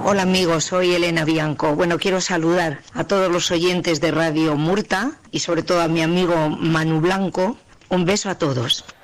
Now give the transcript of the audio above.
Hola amigos, soy Elena Bianco. Bueno, quiero saludar a todos los oyentes de Radio Murta y sobre todo a mi amigo Manu Blanco. Un beso a todos.